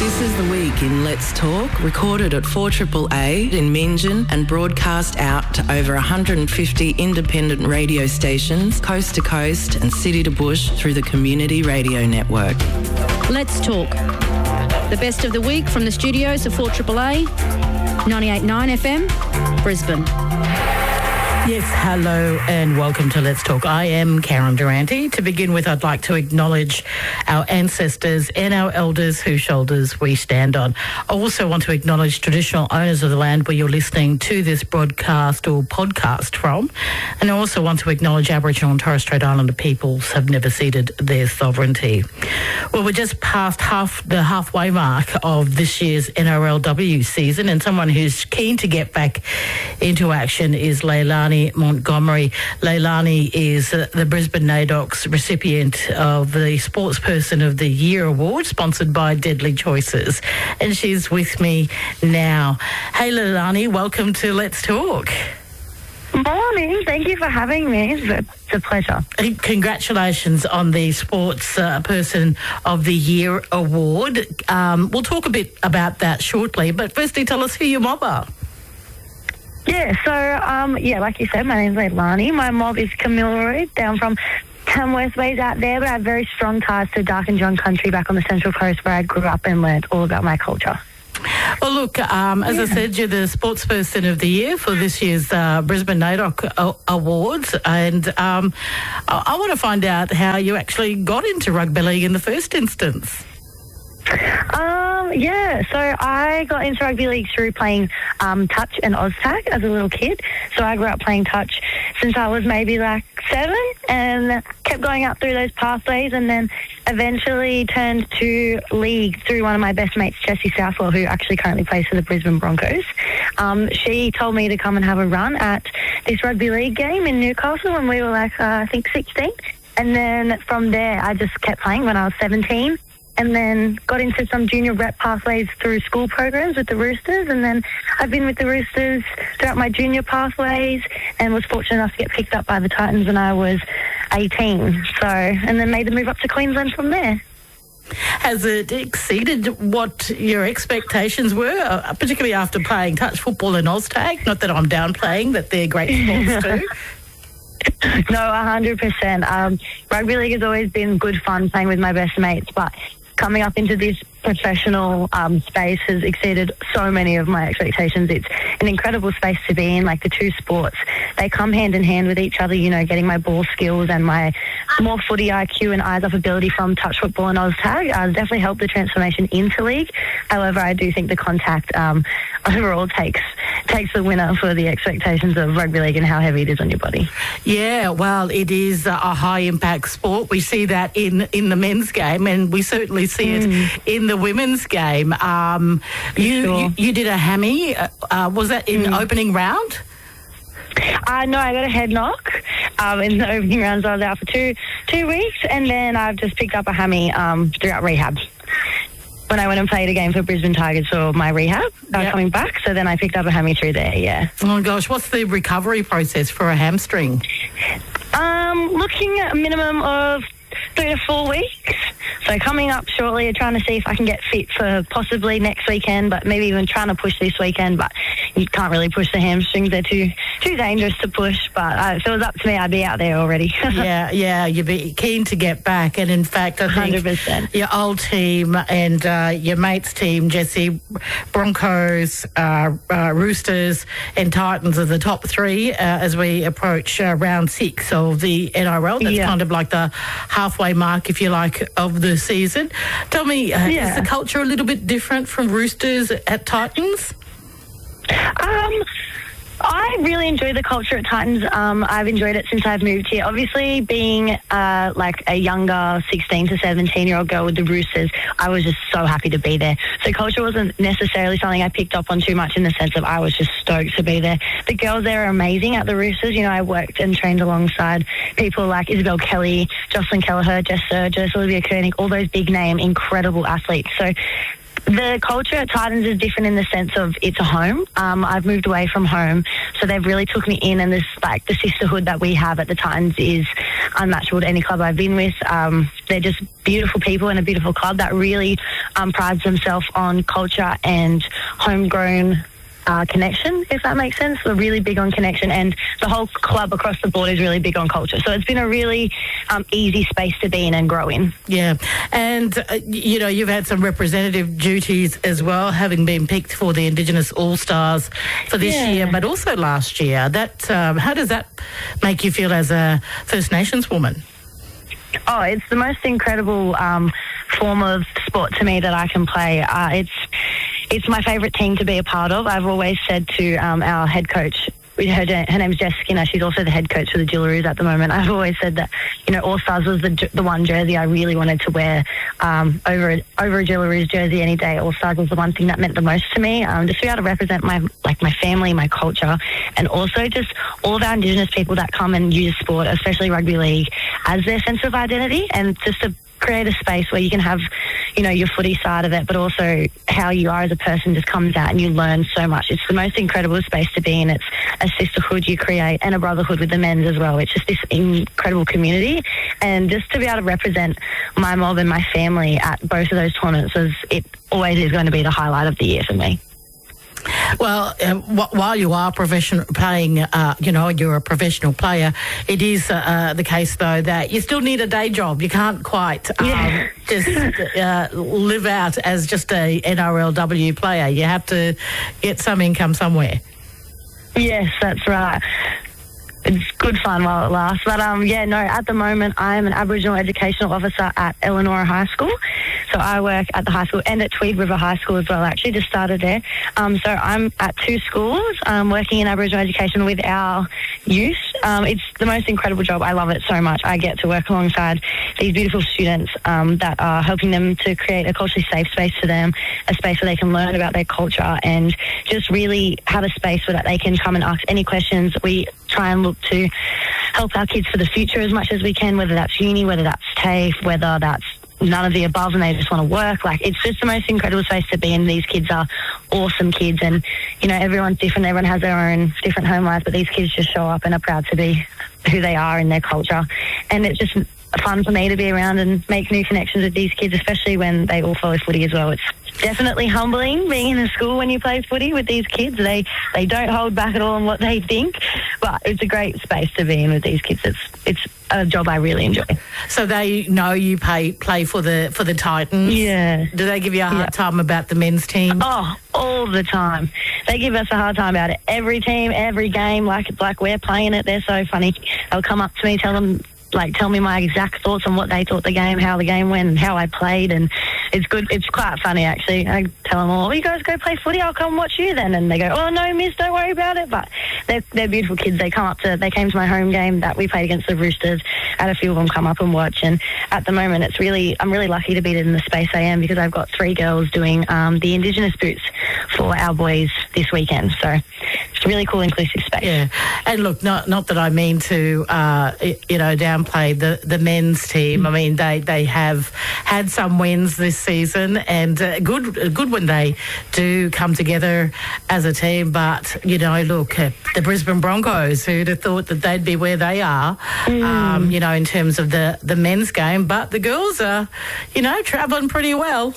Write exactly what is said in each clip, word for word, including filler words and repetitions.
This is the week in Let's Talk, recorded at four A A A in Meanjin and broadcast out to over one hundred fifty independent radio stations, coast to coast and city to bush through the Community Radio Network. Let's Talk. The best of the week from the studios of four A A A, ninety-eight point nine F M, Brisbane. Yes, hello and welcome to Let's Talk. I am Karen Durante. To begin with, I'd like to acknowledge our ancestors and our elders whose shoulders we stand on. I also want to acknowledge traditional owners of the land where you're listening to this broadcast or podcast from. And I also want to acknowledge Aboriginal and Torres Strait Islander peoples have never ceded their sovereignty. Well, we're just past half the halfway mark of this year's N R L W season, and someone who's keen to get back into action is Leilani Montgomery. Leilani is uh, the Brisbane NAIDOC's recipient of the Sportsperson of the Year award, sponsored by Deadly Choices, and she's with me now. Hey Leilani, welcome to Let's Talk. Morning, thank you for having me. It's a pleasure. Congratulations on the Sports uh, Person of the Year award. Um, we'll talk a bit about that shortly, but firstly tell us who your mob are. Yeah, so, um, yeah, like you said, my name's Leilani. My mob is Kamilaroi, down from Tamworth ways out there, but I have very strong ties to Dark and John country back on the Central Coast where I grew up and learnt all about my culture. Well, look, um, as yeah. I said, you're the Sportsperson of the Year for this year's uh, Brisbane NAIDOC Awards, and um, I, I want to find out how you actually got into rugby league in the first instance. Um, yeah, so I got into rugby league through playing um, touch and Oztag as a little kid. So I grew up playing touch since I was maybe like seven and kept going up through those pathways, and then eventually turned to league through one of my best mates, Jessie Southwell, who actually currently plays for the Brisbane Broncos. Um, she told me to come and have a run at this rugby league game in Newcastle when we were like, uh, I think sixteen. And then from there, I just kept playing when I was seventeen. And then got into some junior rep pathways through school programs with the Roosters. And then I've been with the Roosters throughout my junior pathways and was fortunate enough to get picked up by the Titans when I was eighteen. So, and then made the move up to Queensland from there. Has it exceeded what your expectations were, uh, particularly after playing touch football and Oztag? Not that I'm downplaying that they're great sports too. No, one hundred percent. Um, rugby league has always been good fun playing with my best mates, but coming up into this professional um, space has exceeded so many of my expectations. It's an incredible space to be in. Like, the two sports, they come hand in hand with each other, you know, getting my ball skills and my more footy I Q and eyes-off ability from touch football and Oztag uh, definitely helped the transformation into league. However, I do think the contact um, overall takes takes the winner for the expectations of rugby league and how heavy it is on your body. Yeah, well, it is a high-impact sport. We see that in, in the men's game, and we certainly see mm. it in the women's game. Um, you, sure. you you did a hammy. Uh, was that in mm. opening round? Uh, no, I got a head knock um, in the opening rounds. I was out for two two weeks, and then I've just picked up a hammy um, throughout rehab. When I went and played a game for Brisbane Tigers for my rehab, uh, yep. coming back, so then I picked up a hammy through there, yeah. Oh my gosh, what's the recovery process for a hamstring? Um, looking at a minimum of three to four weeks. So coming up shortly, I'm trying to see if I can get fit for possibly next weekend, but maybe even trying to push this weekend, but you can't really push the hamstrings. They're too too dangerous to push, but uh, if it was up to me, I'd be out there already. yeah, yeah, you'd be keen to get back. And in fact, I think one hundred percent. Your old team and uh, your mate's team, Jessie, Broncos, uh, uh, Roosters and Titans are the top three uh, as we approach uh, round six of the N R L. That's yeah. kind of like the halfway mark, if you like, of the season. Tell me, uh, yeah. is the culture a little bit different from Roosters at Titans? Um, I really enjoy the culture at Titans. Um, I've enjoyed it since I've moved here. Obviously, being uh, like a younger sixteen to seventeen-year-old girl with the Roosters, I was just so happy to be there. So culture wasn't necessarily something I picked up on too much, in the sense of I was just stoked to be there. The girls there are amazing at the Roosters. You know, I worked and trained alongside people like Isabel Kelly, Jocelyn Kelleher, Jess Surgis, Olivia Koenig, all those big-name, incredible athletes. So The culture at Titans is different in the sense of it's a home. Um, I've moved away from home, so they've really took me in, and this like the sisterhood that we have at the Titans is unmatchable to any club I've been with. Um, they're just beautiful people and a beautiful club that really um, prides themselves on culture and homegrown Uh, connection, if that makes sense. They're really big on connection, and the whole club across the board is really big on culture. So it's been a really um, easy space to be in and grow in. Yeah, and uh, you know, you've had some representative duties as well, having been picked for the Indigenous All-Stars for this Yeah. year, but also last year. That um, how does that make you feel as a First Nations woman? Oh, it's the most incredible um, form of sport to me that I can play. Uh, it's it's my favourite team to be a part of. I've always said to um, our head coach, her, her name's Jess Skinner, she's also the head coach for the Jillaroos at the moment. I've always said that, you know, All Stars was the the one jersey I really wanted to wear um, over, over a Jillaroos jersey any day. All Stars was the one thing that meant the most to me, um, just to be able to represent my like my family, my culture, and also just all of our Indigenous people that come and use sport, especially rugby league, as their sense of identity, and just to create a space where you can have, you know, your footy side of it, but also how you are as a person just comes out and you learn so much. It's the most incredible space to be in. It's a sisterhood you create and a brotherhood with the men's as well. It's just this incredible community, and just to be able to represent my mob and my family at both of those tournaments, is, it always is going to be the highlight of the year for me. Well, uh, w- while you are professional playing, uh, you know, you're a professional player, it is uh, uh, the case, though, that you still need a day job. You can't quite um, Yeah. just uh, live out as just a N R L W player. You have to get some income somewhere. Yes, that's right. It's good fun while it lasts. But, um, yeah, no, at the moment I am an Aboriginal Educational Officer at Elanora High School. So I work at the high school and at Tweed River High School as well, actually, just started there. Um, so I'm at two schools um, working in Aboriginal education with our youth. Um, it's the most incredible job. I love it so much. I get to work alongside these beautiful students um, that are helping them to create a culturally safe space for them, a space where they can learn about their culture and just really have a space where that they can come and ask any questions. We try and look to help our kids for the future as much as we can, whether that's uni, whether that's TAFE, whether that's none of the above and they just want to work. Like, it's just the most incredible space to be in. These kids are awesome kids, and, you know, everyone's different. Everyone has their own different home lives, but these kids just show up and are proud to be who they are in their culture. And it's just fun for me to be around and make new connections with these kids, especially when they all follow footy as well. It's definitely humbling being in a school when you play footy with these kids. They they don't hold back at all on what they think, but it's a great space to be in with these kids. It's it's a job I really enjoy. So they know you pay, play for the for the Titans? Yeah. Do they give you a hard Yeah. time about the men's team? Oh, all the time. They give us a hard time about it. Every team, every game, like like we're playing it. They're so funny. They'll come up to me, tell them, like, tell me my exact thoughts on what they thought the game, how the game went, and how I played, and it's good. It's quite funny, actually. I tell them, "Oh, you guys go play footy. I'll come watch you then." And they go, "Oh no, miss, don't worry about it." But they're they're beautiful kids. They come up to, they came to my home game that we played against the Roosters. I had a few of them come up and watch. And at the moment, it's really, I'm really lucky to be in the space I am, because I've got three girls doing um, the Indigenous boots for our boys this weekend. So it's a really cool, inclusive space. Yeah, and look, not not that I mean to, uh, you know, downplay the, the men's team. I mean, they, they have had some wins this season, and uh, good good when they do come together as a team. But, you know, look, uh, the Brisbane Broncos, who'd have thought that they'd be where they are, mm. um, you know, in terms of the, the men's game. But the girls are, you know, travelling pretty well.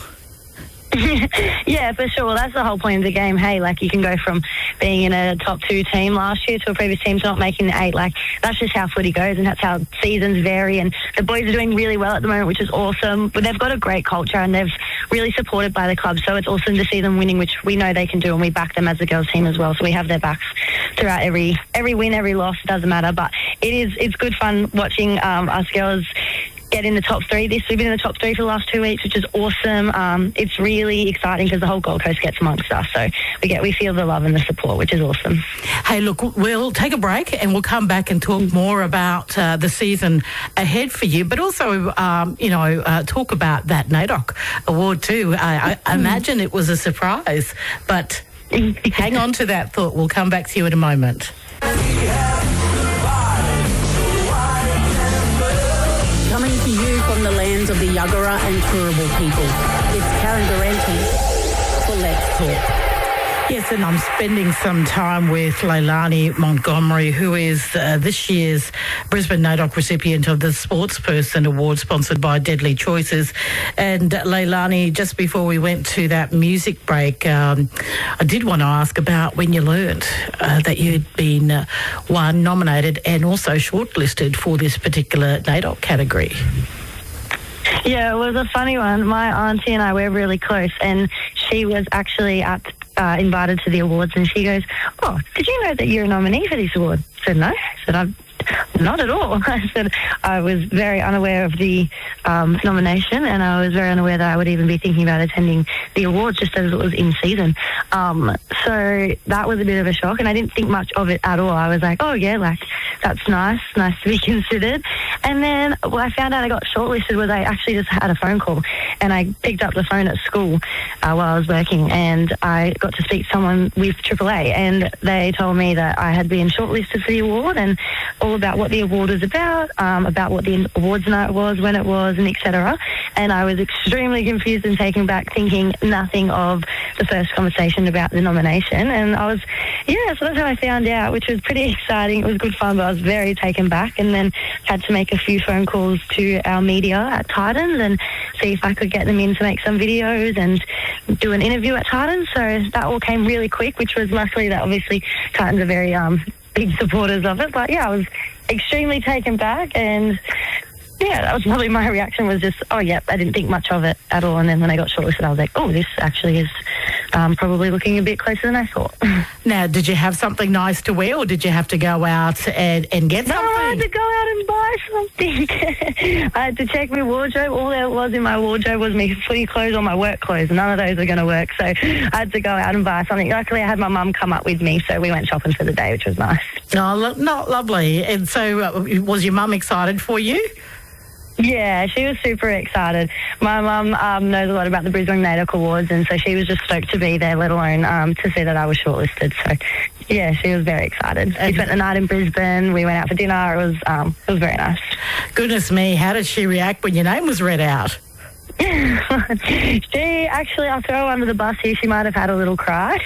Yeah, for sure. Well, that's the whole point of the game. Hey, like, you can go from being in a top two team last year to a previous team to not making the eight. Like, that's just how footy goes, and that's how seasons vary. And the boys are doing really well at the moment, which is awesome. But they've got a great culture, and they've really supported by the club. So it's awesome to see them winning, which we know they can do, and we back them as a girls team as well. So we have their backs throughout every every win, every loss. It doesn't matter. But it is it's good fun watching um, us girls get in the top three. This we've been in the top three for the last two weeks, which is awesome. Um, it's really exciting because the whole Gold Coast gets amongst us, so we get we feel the love and the support, which is awesome. Hey, look, we'll take a break and we'll come back and talk more about uh, the season ahead for you, but also, um, you know, uh, talk about that NAIDOC award too. I, I imagine it was a surprise, but hang on to that thought. We'll come back to you in a moment. Coming to you from the lands of the Yuggera and Turrbal people, it's Karen Durante Let's Talk. Yes, and I'm spending some time with Leilani Montgomery, who is uh, this year's Brisbane NAIDOC recipient of the Sportsperson Award, sponsored by Deadly Choices. And uh, Leilani, just before we went to that music break, um, I did want to ask about when you learned uh, that you'd been uh, one nominated and also shortlisted for this particular NAIDOC category. Yeah, it was a funny one. My auntie and I were really close, and she was actually at uh, invited to the awards, and she goes, "Oh, did you know that you're a nominee for this award?" I said, "No." I said, "I'm not at all." I said, I was very unaware of the um, nomination, and I was very unaware that I would even be thinking about attending the awards just as it was in season. Um, so that was a bit of a shock, and I didn't think much of it at all. I was like, oh, yeah, like, that's nice, nice to be considered. And then what I found out I got shortlisted was I actually just had a phone call, and I picked up the phone at school uh, while I was working, and I got to speak to someone with Triple A, and they told me that I had been shortlisted for the award and all about what the award was about, um, about what the awards night was, when it was, and et cetera. And I was extremely confused and taken back, thinking nothing of the first conversation about the nomination. And I was, yeah, so that's how I found out, which was pretty exciting. It was good fun, but I was very taken back, and then had to make a few phone calls to our media at Titans and see if I could get them in to make some videos and do an interview at Titans. So that all came really quick, which was luckily that obviously Titans are very um, big supporters of it. But yeah, I was extremely taken back, and yeah, that was probably my reaction, was just, oh, yeah, I didn't think much of it at all. And then when I got shortlisted, I was like, oh, this actually is um, probably looking a bit closer than I thought. Now, did you have something nice to wear, or did you have to go out and, and get something? No, I had to go out and buy something. I had to check my wardrobe. All there was in my wardrobe was my footy clothes or my work clothes. None of those are going to work. So I had to go out and buy something. Luckily, I had my mum come up with me, so we went shopping for the day, which was nice. Oh, lo- not lovely. And so uh, was your mum excited for you? Yeah, she was super excited. My mum um, knows a lot about the Brisbane NAIDOC Awards, and so she was just stoked to be there, let alone um, to see that I was shortlisted. So, yeah, she was very excited. We spent the night in Brisbane. We went out for dinner. It was um, it was very nice. Goodness me, how did she react when your name was read out? She actually, I'll throw her under the bus here, she might have had a little cry.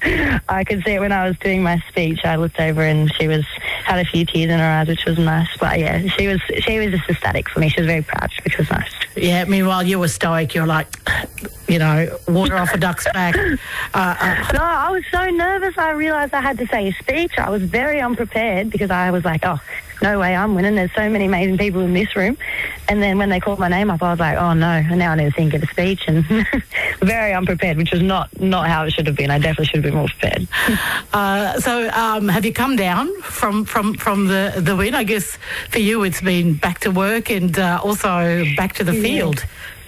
I could see it when I was doing my speech. I looked over and she was had a few tears in her eyes, which was nice. But yeah, she was she was just ecstatic for me. She was very proud, which was nice. Yeah, meanwhile you were stoic. You're like, you know, water off a duck's back. Uh, uh, no, I was so nervous. I realised I had to say a speech. I was very unprepared because I was like, oh, no way I'm winning. There's so many amazing people in this room. And then when they called my name up, I was like, oh, no, and now I need to think of a speech. And very unprepared, which was not, not how it should have been. I definitely should have been more prepared. Uh, so um, have you come down from, from, from the, the win? I guess for you it's been back to work and uh, also back to the yeah. field.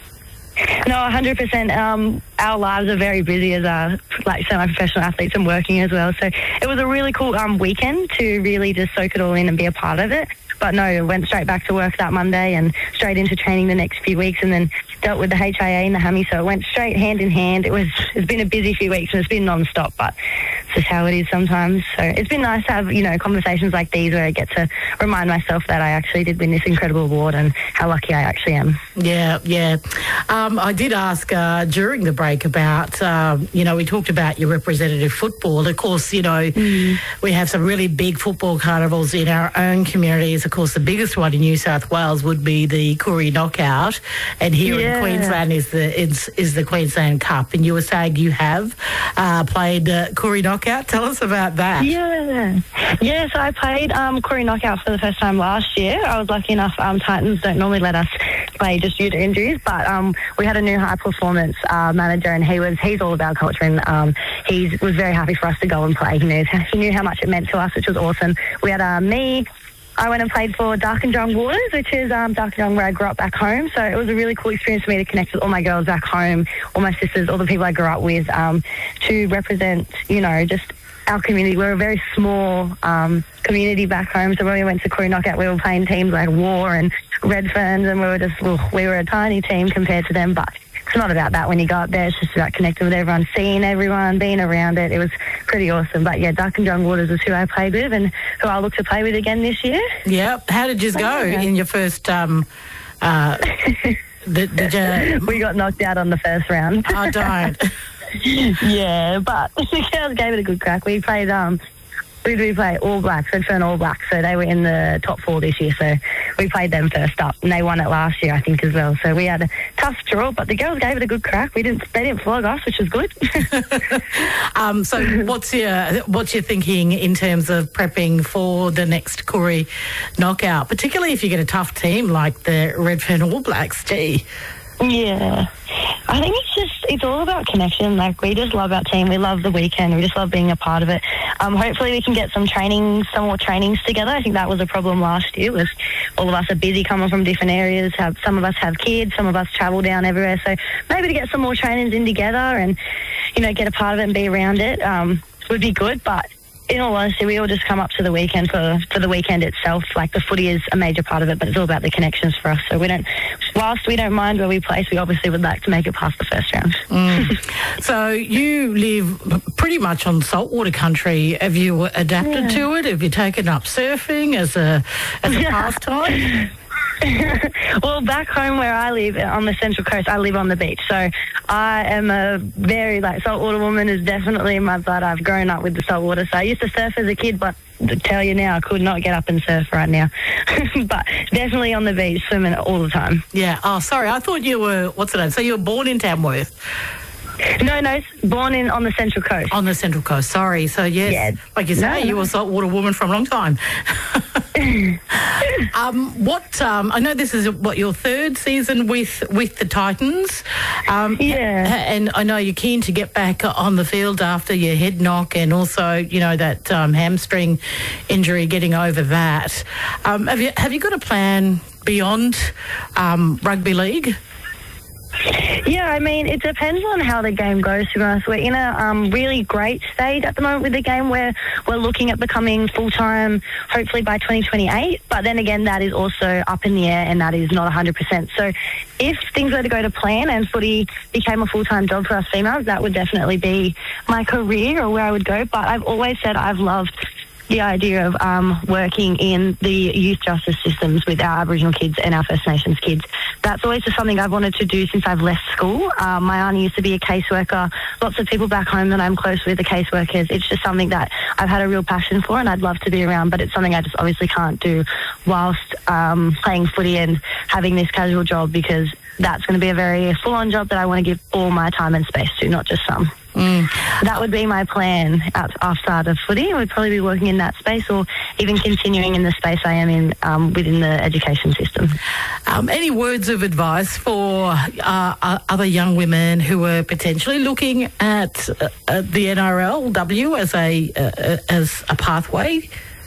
No, one hundred percent. Um, our lives are very busy as uh, like semi-professional athletes and working as well. So it was a really cool um, weekend to really just soak it all in and be a part of it. But no, went straight back to work that Monday and straight into training the next few weeks, and then dealt with the H I A and the hammy. So it went straight hand in hand. It was, it's been a busy few weeks and it's been non-stop, but it's just how it is sometimes. So it's been nice to have, you know, conversations like these where I get to remind myself that I actually did win this incredible award and how lucky I actually am. Yeah, yeah. Um, I did ask uh, during the break about, um, you know, we talked about your representative football. Of course, you know, mm. we have some really big football carnivals in our own communities. Of course, the biggest one in New South Wales would be the Koori Knockout, and here yeah. in Queensland is the is, is the Queensland Cup. And you were saying you have uh, played uh, Koori Knockout. Tell us about that. Yeah, yeah. So I played um, Koori Knockout for the first time last year. I was lucky enough. Um, Titans don't normally let us play just due to injuries, but um, we had a new high performance uh, manager, and he was he's all about culture, and um, he was very happy for us to go and play. He knew he knew how much it meant to us, which was awesome. We had uh, me. I went and played for Darkinjung Waters, which is um, Darkinjung where I grew up back home. So it was a really cool experience for me to connect with all my girls back home, all my sisters, all the people I grew up with, um, to represent, you know, just our community. We're a very small um, community back home. So when we went to Koori Knockout, we were playing teams like War and Redferns, and we were just, well, we were a tiny team compared to them, but it's not about that when you go up there. It's just about connecting with everyone, seeing everyone, being around it. It was pretty awesome. But yeah, Darkinjung Waters is who I played with and who I look to play with again this year. Yeah. How did you go in your first... Um, uh, did, did you... We got knocked out on the first round. Oh, don't. Yeah, but the girls gave it a good crack. We played, um, we did play All Blacks, Redfern All Blacks, so they were in the top four this year, so we played them first up, and they won it last year, I think, as well. So we had a tough draw, but the girls gave it a good crack. We didn't, they didn't flog us, which was good. um, so what's your what's your thinking in terms of prepping for the next Koori knockout, particularly if you get a tough team like the Redfern All Blacks? Gee. Yeah, I think it's just, it's all about connection. Like, we just love our team. We love the weekend. We just love being a part of it. Um, hopefully we can get some training, some more trainings together. I think that was a problem last year, was all of us are busy coming from different areas. Have, some of us have kids, some of us travel down everywhere. So maybe to get some more trainings in together and, you know, get a part of it and be around it um, would be good. But in all honesty, we all just come up to the weekend for, for the weekend itself. Like, the footy is a major part of it, but it's all about the connections for us. So we don't, whilst we don't mind where we place, we obviously would like to make it past the first round. Mm. So you live pretty much on saltwater country. Have you adapted Yeah. to it? Have you taken up surfing as a as a pastime? Well, back home where I live on the Central Coast, I live on the beach. So I am a very, like, saltwater woman is definitely in my blood. I've grown up with the saltwater. So I used to surf as a kid, but to tell you now, I could not get up and surf right now. But definitely on the beach, swimming all the time. Yeah. Oh, sorry. I thought you were, what's it name? So you were born in Tamworth? No, no, born in on the Central Coast. On the Central Coast, sorry. So, yes, Yeah. like you say, No, you no. were a saltwater woman for a long time. um, what, um, I know this is what, your third season with, with the Titans. Um, Yeah. And I know you're keen to get back on the field after your head knock and also, you know, that um, hamstring injury, getting over that. Um, have you, have you got a plan beyond um, rugby league? Yeah, I mean, it depends on how the game goes, to be honest. We're in a um, really great stage at the moment with the game where we're looking at becoming full-time, hopefully by twenty twenty-eight. But then again, that is also up in the air, and that is not one hundred percent. So if things were to go to plan and footy became a full-time job for us females, that would definitely be my career or where I would go. But I've always said I've loved the idea of um, working in the youth justice systems with our Aboriginal kids and our First Nations kids. That's always just something I've wanted to do since I've left school. Um, my auntie used to be a caseworker. Lots of people back home that I'm close with are caseworkers. It's just something that I've had a real passion for and I'd love to be around, but it's something I just obviously can't do whilst um, playing footy and having this casual job, because that's going to be a very full-on job that I want to give all my time and space to, not just some. Mm. That would be my plan outside of footy. I would probably be working in that space or even continuing in the space I am in um, within the education system. Um, any words of advice for uh, other young women who are potentially looking at uh, uh, the N R L W as a uh, as a pathway?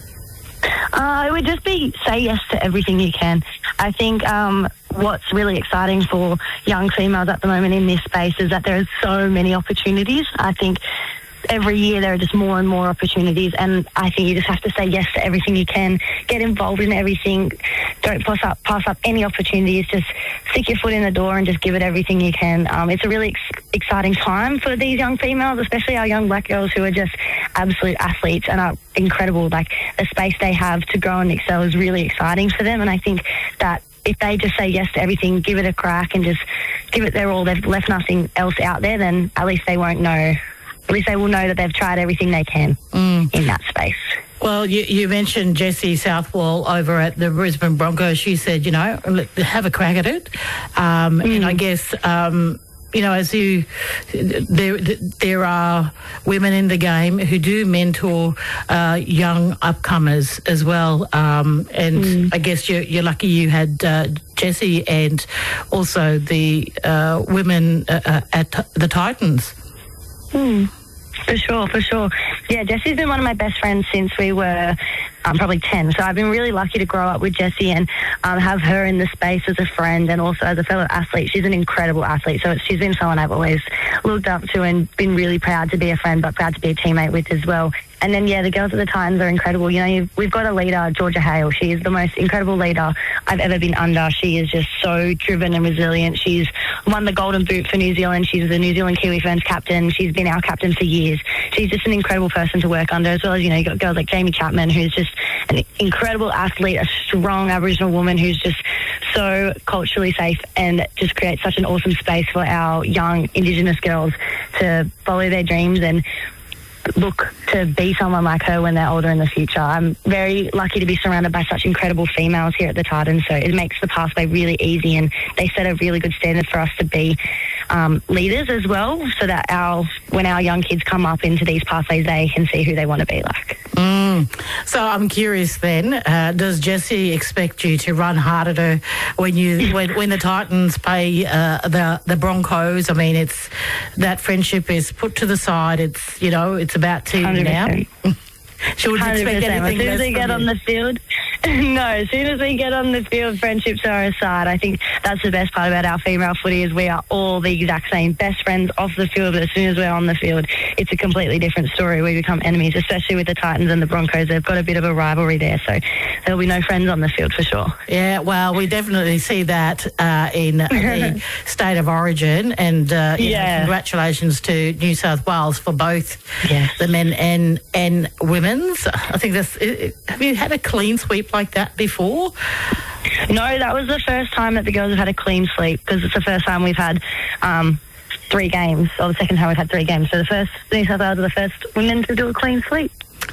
Uh, it would just be say yes to everything you can. I think um, what's really exciting for young females at the moment in this space is that there are so many opportunities. I think every year there are just more and more opportunities, and I think you just have to say yes to everything you can. Get involved in everything. Don't pass up, pass up any opportunities. Just stick your foot in the door and just give it everything you can. Um, it's a really ex- exciting time for these young females, especially our young black girls who are just absolute athletes and are incredible. Like, the space they have to grow and excel is really exciting for them, and I think that if they just say yes to everything, give it a crack and just give it their all, they've left nothing else out there, then at least they won't know. At least they will know that they've tried everything they can mm. in that space. Well, you, you mentioned Jessie Southwell over at the Brisbane Broncos. She said, you know, have a crack at it. Um, mm. And I guess, um, you know, as you, there there are women in the game who do mentor uh, young upcomers as well. Um, and mm. I guess you're, you're lucky you had uh, Jessie and also the uh, women uh, at the Titans. Mm. For sure, for sure. Yeah, Jessie's been one of my best friends since we were um, probably ten. So I've been really lucky to grow up with Jessie and um, have her in the space as a friend and also as a fellow athlete. She's an incredible athlete. So it's, she's been someone I've always looked up to and been really proud to be a friend, but proud to be a teammate with as well. And then, yeah, the girls at the Titans are incredible. You know, you've, we've got a leader, Georgia Hale. She is the most incredible leader I've ever been under. She is just so driven and resilient. She's won the Golden Boot for New Zealand. She's the New Zealand Kiwi Ferns captain. She's been our captain for years. She's just an incredible person to work under, as well as, you know, you've got girls like Jamie Chapman, who's just an incredible athlete, a strong Aboriginal woman who's just so culturally safe and just creates such an awesome space for our young Indigenous girls to follow their dreams and look to be someone like her when they're older in the future. I'm very lucky to be surrounded by such incredible females here at the Titans, so it makes the pathway really easy, and they set a really good standard for us to be um, leaders as well, so that our when our young kids come up into these pathways, they can see who they want to be like. Mm. So I'm curious then, uh, does Jessie expect you to run hard at her when you when, when the Titans play uh, the the Broncos? I mean, it's that friendship is put to the side. It's, you know, it's about team now. She would expect anything as soon as less we get from on you. the field, no, as soon as we get on the field, friendships are aside. I think that's the best part about our female footy is we are all the exact same, best friends off the field, but as soon as we're on the field, it's a completely different story. We become enemies, especially with the Titans and the Broncos. They've got a bit of a rivalry there, so there'll be no friends on the field for sure. Yeah, well, we definitely see that uh, in the state of origin, and uh, you Yeah. know, congratulations to New South Wales for both Yes. the men and and women's. I think that's. Have you had a clean sweep like that before? No, that was the first time that the girls have had a clean sweep, because it's the first time we've had um, three games, or the second time we've had three games. So the first, New South Wales are the first women to do a clean sweep.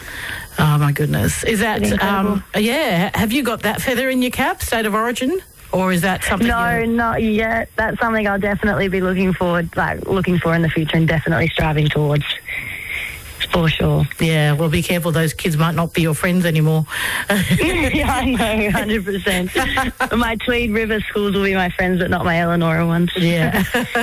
Oh my goodness! Is that Pretty incredible. um, yeah? Have you got that feather in your cap, state of origin, or is that something? No, you- not yet. That's something I'll definitely be looking forward, like looking for in the future, and definitely striving towards. For sure. Yeah, well, be careful. Those kids might not be your friends anymore. Yeah, I know, one hundred percent. My Tweed River schools will be my friends, but not my Eleanor ones. Yeah.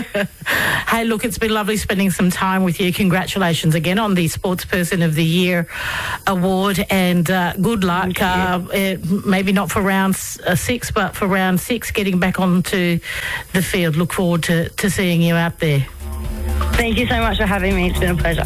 Hey, look, it's been lovely spending some time with you. Congratulations again on the Sportsperson of the Year award, and uh, good luck. Uh, eh, maybe not for round s- uh, six, but for round six, getting back onto the field. Look forward to, to seeing you out there. Thank you so much for having me. It's been a pleasure.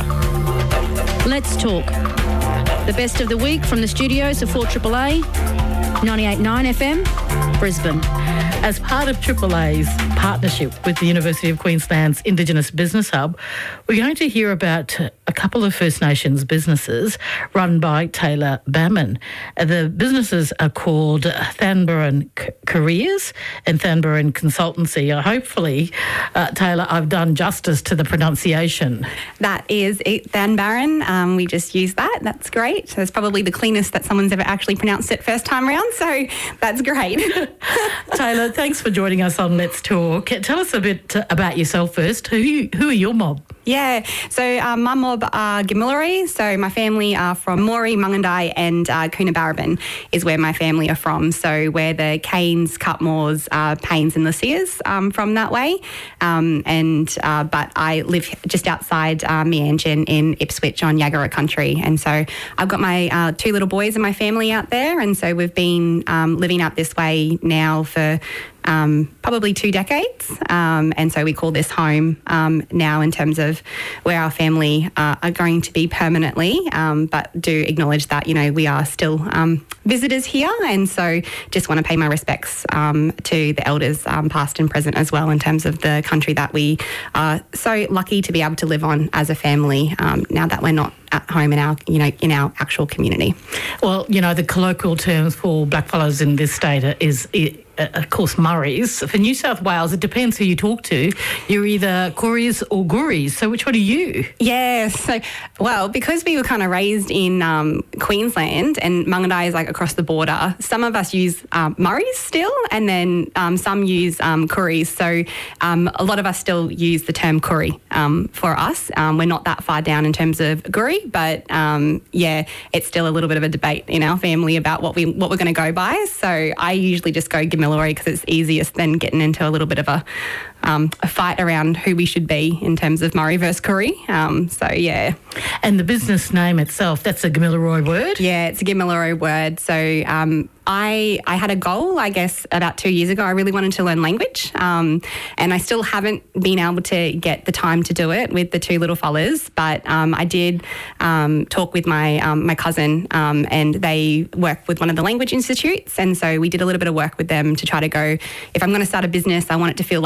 Let's talk. The best of the week from the studios of four A A A, ninety-eight point nine F M, Brisbane. As part of Triple A's partnership with the University of Queensland's Indigenous Business Hub, we're going to hear about a couple of First Nations businesses run by Taylor Bamman. The businesses are called Thanbaran Careers and Thanbaran Consultancy. Hopefully, uh, Taylor, I've done justice to the pronunciation. That is it, Thanbaran. Um, we just use that. That's great. That's probably the cleanest that someone's ever actually pronounced it first time round, so that's great. Taylor, thanks for joining us on Let's Talk. Tell us a bit about yourself first. Who you, who are your mob? Yeah, so um, my mob are Gamilaroi, so my family are from Moree, Mungandai and uh, Coonabarabran is where my family are from. So we're the Canes, Cutmores, uh, Paynes and Lycias um, from that way. Um, and uh, But I live just outside uh, Meanjin in Ipswich on Yagara country. And so I've got my uh, two little boys and my family out there. And so we've been um, living out this way now for Um, probably two decades. Um, and so we call this home um, now in terms of where our family uh, are going to be permanently, um, but do acknowledge that, you know, we are still um, visitors here. And so just want to pay my respects um, to the elders um, past and present as well in terms of the country that we are so lucky to be able to live on as a family um, now that we're not at home in our, you know, in our actual community. Well, you know, the colloquial terms for blackfellows in this state is, uh, of course, Murrays. For New South Wales, it depends who you talk to. You're either Koris or Guris. So which one are you? Yeah, so, well, because we were kind of raised in um, Queensland and Mungandai is like across the border, some of us use um, Murrays still, and then um, some use um, Koris. So um, a lot of us still use the term Koori um, for us. Um, we're not that far down in terms of Guri, but um, yeah, it's still a little bit of a debate in our family about what, we, what we're going to go by. So I usually just go Gamilaroi because it's easiest than getting into a little bit of a, um, a fight around who we should be in terms of Murray versus Koori. Um, so, yeah. And the business name itself, that's a Gamilaroi word? Yeah, it's a Gamilaroi word. So um, I I had a goal, I guess, about two years ago. I really wanted to learn language, um, and I still haven't been able to get the time to do it with the two little fellas. But um, I did um, talk with my um, my cousin, um, and they work with one of the language institutes, and so we did a little bit of work with them to try to go, if I'm going to start a business, I want it to feel like home.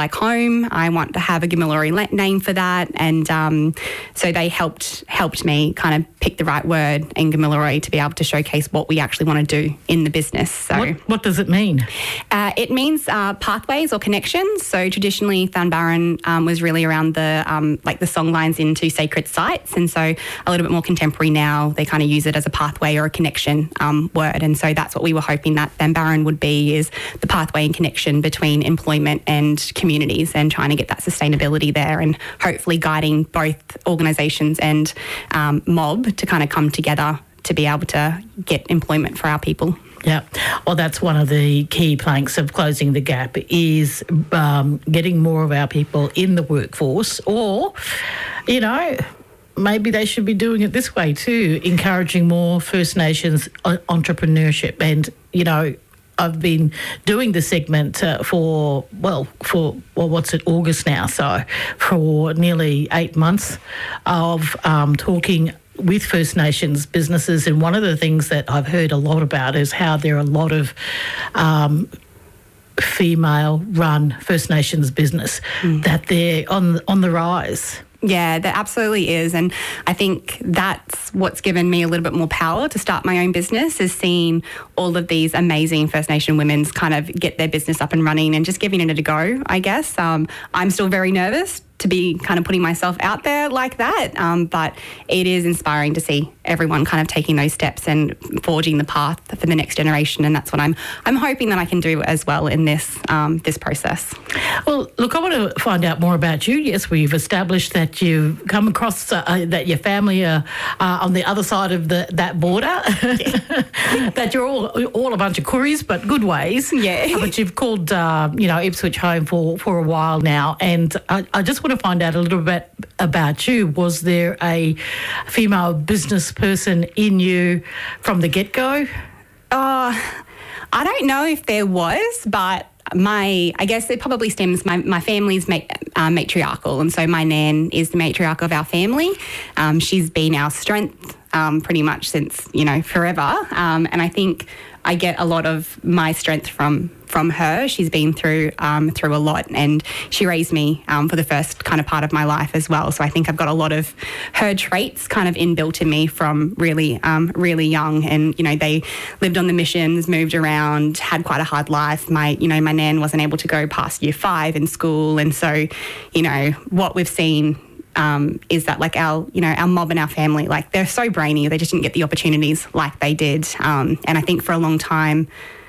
home. I want to have a Gamilaroi le- name for that. And um, so they helped helped me kind of pick the right word in Gamilaroi to be able to showcase what we actually want to do in the business. So What, what does it mean? Uh, it means uh, pathways or connections. So traditionally, Llanbaran um, was really around the um, like the song lines into sacred sites, and so a little bit more contemporary now. They kind of use it as a pathway or a connection um, word, and so that's what we were hoping that Llanbaran would be, is the pathway and connection between employment and communities, and trying to get that sustainability there, and hopefully guiding both organisations and um, mob to kind of come together to be able to get employment for our people. Yeah, well, that's one of the key planks of closing the gap, is um, getting more of our people in the workforce, or, you know, maybe they should be doing it this way too, encouraging more First Nations entrepreneurship. And, you know, I've been doing the segment uh, for, well, for, well, what's it, August now, so for nearly eight months of um, talking with First Nations businesses, and one of the things that I've heard a lot about is how there are a lot of um, female-run First Nations business mm. that they're on on the rise. Yeah, there absolutely is. And I think that's what's given me a little bit more power to start my own business, is seeing all of these amazing First Nation women's kind of get their business up and running and just giving it a go, I guess. Um, I'm still very nervous to be kind of putting myself out there like that. Um, but it is inspiring to see everyone kind of taking those steps and forging the path for the next generation. And that's what I'm I'm hoping that I can do as well in this um, this process. Well, look, I want to find out more about you. Yes, we've established that you've come across, uh, that your family are uh, on the other side of the that border, that you're all all a bunch of Koris, but good ways. Yeah. But you've called, uh, you know, Ipswich home for, for a while now. And I, I just want to find out a little bit about you. Was there a female business person in you from the get-go? Uh, I don't know if there was, but my, I guess it probably stems, my, my family's ma- uh, matriarchal, and so my nan is the matriarch of our family. Um, she's been our strength um, pretty much since, you know, forever. Um, and I think I get a lot of my strength from from her. She's been through um, through a lot, and she raised me um, for the first kind of part of my life as well. So I think I've got a lot of her traits kind of inbuilt in me from really, um, really young. And, you know, they lived on the missions, moved around, had quite a hard life. My, you know, my nan wasn't able to go past year five in school. And so, you know, what we've seen Um, is that like our, you know, our mob and our family, like they're so brainy, they just didn't get the opportunities like they did. Um, and I think for a long time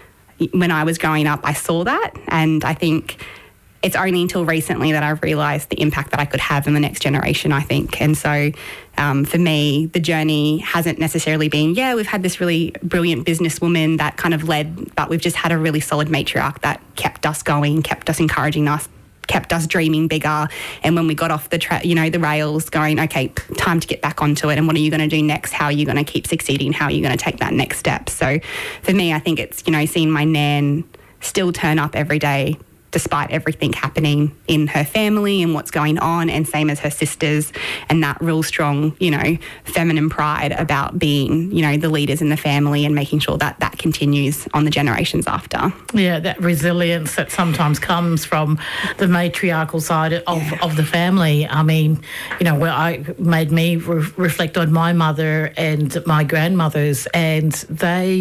when I was growing up, I saw that. And I think it's only until recently that I've realised the impact that I could have in the next generation, I think. And so um, for me, the journey hasn't necessarily been, yeah, we've had this really brilliant businesswoman that kind of led, but we've just had a really solid matriarch that kept us going, kept us encouraging us, kept us dreaming bigger. And when we got off the tra- you know, the rails, going, okay, time to get back onto it. And what are you going to do next? How are you going to keep succeeding? How are you going to take that next step? So for me, I think it's, you know, seeing my nan still turn up every day despite everything happening in her family and what's going on, and same as her sisters, and that real strong, you know, feminine pride about being, you know, the leaders in the family and making sure that that continues on the generations after. Yeah, that resilience that sometimes comes from the matriarchal side of, yeah. of the family. I mean, you know, well, I made me re- reflect on my mother and my grandmothers, and they,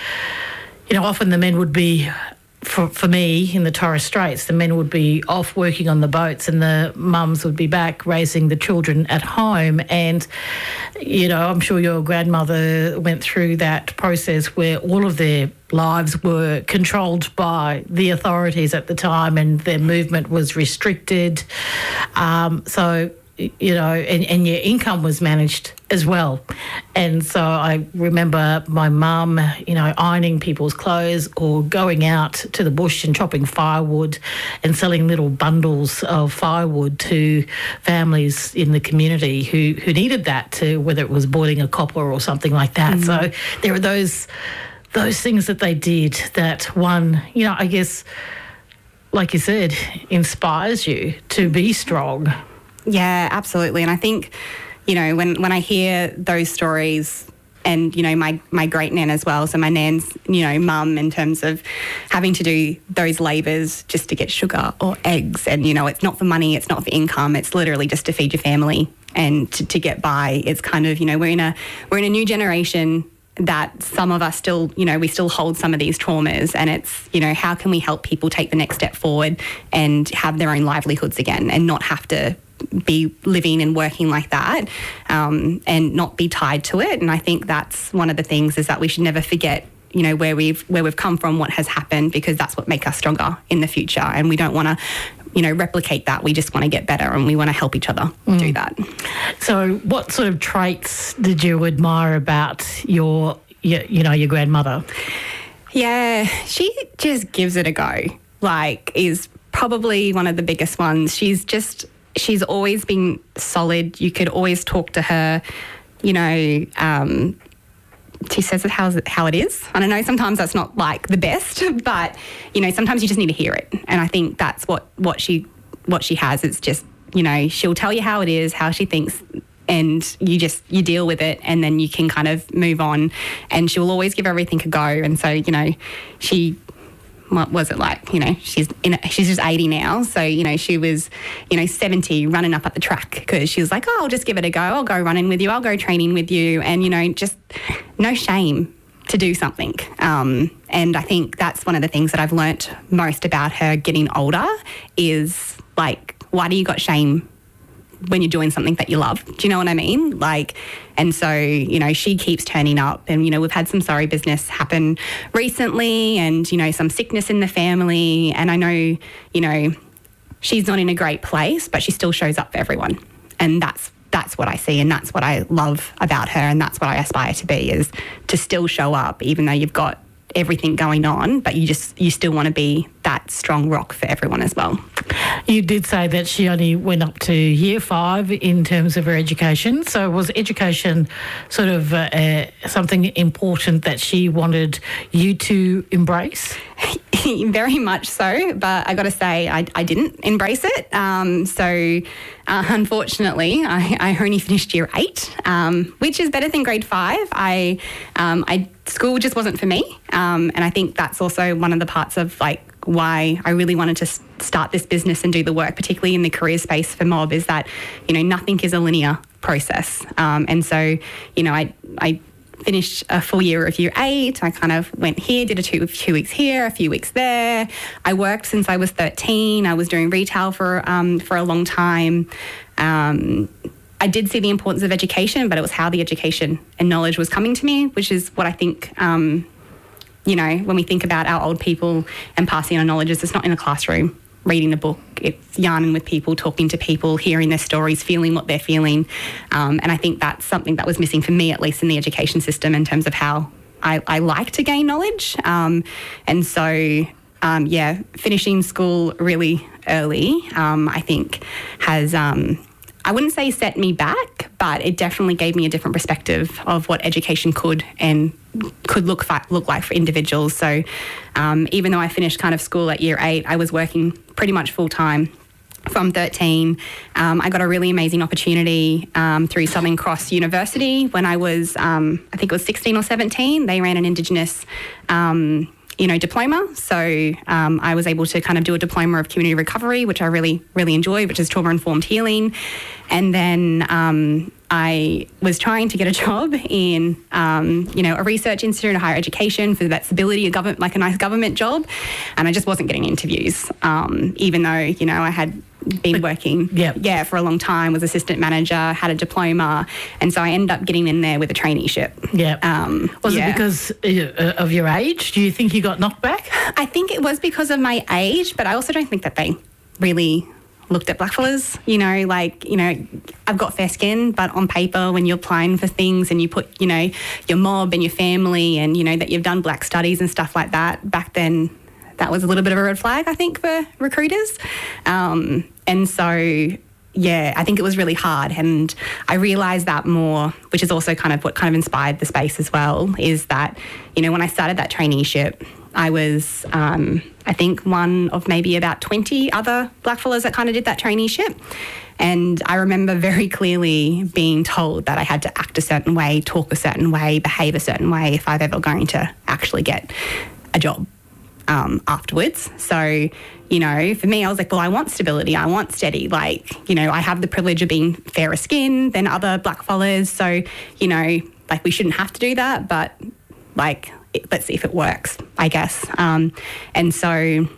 you know, often the men would be, For, for me, in the Torres Straits, the men would be off working on the boats and the mums would be back raising the children at home. And, you know, I'm sure your grandmother went through that process where all of their lives were controlled by the authorities at the time and their movement was restricted. Um, so, you know, and, and your income was managed as well. And so I remember my mum, you know, ironing people's clothes or going out to the bush and chopping firewood and selling little bundles of firewood to families in the community who, who needed that, to whether it was boiling a copper or something like that. Mm. So there are those those things that they did that, one, you know, I guess, like you said, inspires you to be strong. Yeah, absolutely. And I think, you know, when, when I hear those stories, and, you know, my, my great nan as well. So my nan's, you know, mum, in terms of having to do those labours just to get sugar or eggs. And, you know, it's not for money, it's not for income, it's literally just to feed your family and to, to get by. It's kind of, you know, we're in a we're in a new generation that some of us still, you know, we still hold some of these traumas, and it's, you know, how can we help people take the next step forward and have their own livelihoods again and not have to be living and working like that, um, and not be tied to it. And I think that's one of the things, is that we should never forget, you know, where we've where we've come from, what has happened, because that's what makes us stronger in the future. And we don't want to, you know, replicate that. We just want to get better, and we want to help each other mm. do that. So what sort of traits did you admire about your, your, you know, your grandmother? Yeah, she just gives it a go, like, is probably one of the biggest ones. She's just, she's always been solid. You could always talk to her, you know, um, she says it how, how it is. I don't know, sometimes that's not like the best, but, you know, sometimes you just need to hear it. And I think that's what, what she what she has. It's just, you know, she'll tell you how it is, how she thinks, and you just, you deal with it, and then you can kind of move on. And she will always give everything a go. And so, you know, she... what was it like? You know, she's in a, she's just eighty now. So, you know, she was, you know, seventy running up at the track because she was like, oh, I'll just give it a go. I'll go running with you. I'll go training with you. And, you know, just no shame to do something. Um, and I think that's one of the things that I've learnt most about her getting older is, like, why do you got shame when you're doing something that you love? Do you know what I mean? Like, and so, you know, she keeps turning up, and, you know, we've had some sorry business happen recently, and, you know, some sickness in the family. And I know, you know, she's not in a great place, but she still shows up for everyone. And that's, that's what I see, and that's what I love about her, and that's what I aspire to be, is to still show up even though you've got everything going on, but you just, you still want to be that strong rock for everyone as well. You did say that she only went up to year five in terms of her education. So was education sort of uh, uh, something important that she wanted you to embrace? Very much so, but I got to say I, I didn't embrace it. Um, so uh, unfortunately, I, I only finished year eight, um, which is better than grade five. I, um, I school just wasn't for me, um, and I think that's also one of the parts of, like, why I really wanted to start this business and do the work, particularly in the career space for Mob, is that, you know, nothing is a linear process. Um, and so, you know, I I finished a full year of year eight. I kind of went here, did a two, two weeks here, a few weeks there. I worked since I was thirteen. I was doing retail for um, for a long time. Um, I did see the importance of education, but it was how the education and knowledge was coming to me, which is what I think, um, you know, when we think about our old people and passing on knowledge, it's not in a classroom, reading a book. It's yarning with people, talking to people, hearing their stories, feeling what they're feeling. Um, and I think that's something that was missing for me, at least in the education system, in terms of how I, I like to gain knowledge. Um, and so, um, yeah, finishing school really early, um, I think has... Um, I wouldn't say set me back, but it definitely gave me a different perspective of what education could and could look fi- look like for individuals. So um, even though I finished kind of school at year eight, I was working pretty much full time from thirteen. Um, I got a really amazing opportunity um, through Southern Cross University when I was, um, I think it was sixteen or seventeen. They ran an Indigenous um you know, diploma. So um, I was able to kind of do a diploma of community recovery, which I really, really enjoyed, which is trauma-informed healing. And then um, I was trying to get a job in, um, you know, a research institute or higher education for that stability, a government, like a nice government job. And I just wasn't getting interviews, um, even though, you know, I had been working yeah. yeah, for a long time, was assistant manager, had a diploma. And so I ended up getting in there with a traineeship. Yeah. Um, was yeah. it because uh, of your age? Do you think you got knocked back? I think it was because of my age, but I also don't think that they really looked at blackfellas. You know, like, you know, I've got fair skin, but on paper, when you're applying for things and you put, you know, your mob and your family and, you know, that you've done black studies and stuff like that, back then that was a little bit of a red flag, I think, for recruiters. Um, and so, yeah, I think it was really hard. And I realised that more, which is also kind of what kind of inspired the space as well, is that, you know, when I started that traineeship, I was, um, I think, one of maybe about twenty other blackfellas that kind of did that traineeship. And I remember very clearly being told that I had to act a certain way, talk a certain way, behave a certain way if I've ever going to actually get a job um, afterwards. So, you know, for me, I was like, well, I want stability. I want steady. Like, you know, I have the privilege of being fairer skinned than other blackfellas. So, you know, like we shouldn't have to do that, but like, let's see if it works, I guess. Um, and so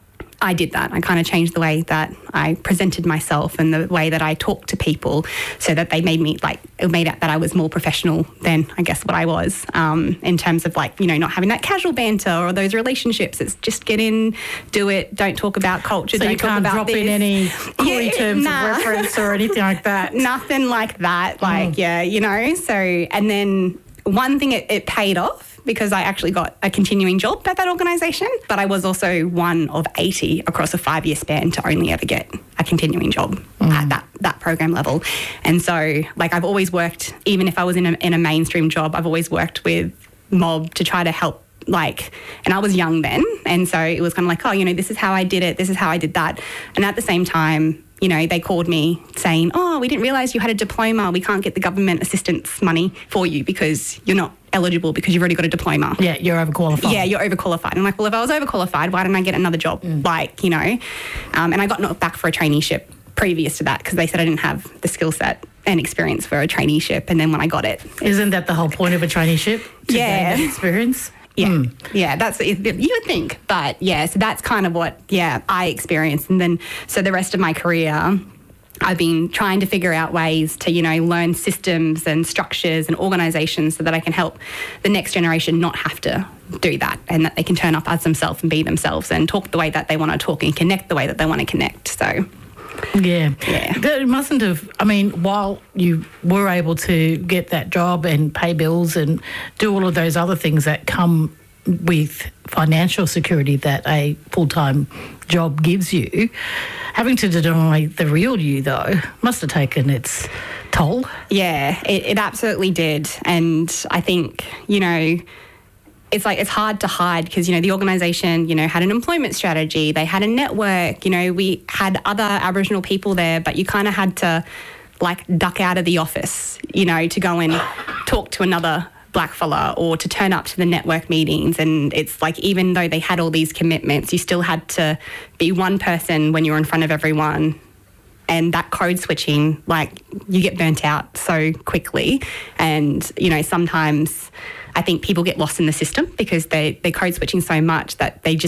I did that. I kind of changed the way that I presented myself and the way that I talked to people so that they made me like, it made it that I was more professional than I guess what I was um, in terms of like, you know, not having that casual banter or those relationships. It's just get in, do it, don't talk about culture, So don't you talk can't about drop this. in any Corey Yeah, terms nah. of reference or anything like that. Nothing like that. Like, mm. yeah, you know, so, and then one thing, it, it paid off because I actually got a continuing job at that organisation, but I was also one of eighty across a five-year span to only ever get a continuing job mm. at that, that program level. And so, like, I've always worked, even if I was in a, in a mainstream job, I've always worked with mob to try to help, like, and I was young then, and so it was kind of like, oh, you know, this is how I did it, this is how I did that. And at the same time, you know, they called me saying, oh, we didn't realise you had a diploma. We can't get the government assistance money for you because you're not eligible because you've already got a diploma. Yeah, you're overqualified. Yeah, you're overqualified. And I'm like, well, if I was overqualified, why didn't I get another job? Mm. Like, you know, um, and I got knocked back for a traineeship previous to that because they said I didn't have the skill set and experience for a traineeship. And then when I got it. Isn't that the whole point of a traineeship? To yeah. gain that experience? Yeah, mm. yeah, that's you would think, but yeah, so that's kind of what yeah I experienced, and then so the rest of my career, I've been trying to figure out ways to you know learn systems and structures and organisations so that I can help the next generation not have to do that, and that they can turn up as themselves and be themselves and talk the way that they want to talk and connect the way that they want to connect. So. Yeah. yeah. It mustn't have, I mean, while you were able to get that job and pay bills and do all of those other things that come with financial security that a full-time job gives you, having to deny the real you, though, must have taken its toll. Yeah, it, it absolutely did. And I think, you know, it's like it's hard to hide because, you know, the organisation, you know, had an employment strategy. They had a network. You know, we had other Aboriginal people there, but you kind of had to, like, duck out of the office, you know, to go and talk to another blackfella or to turn up to the network meetings. And it's like even though they had all these commitments, you still had to be one person when you were in front of everyone. And that code switching, like, you get burnt out so quickly. And, you know, sometimes I think people get lost in the system because they, they're code switching so much that they just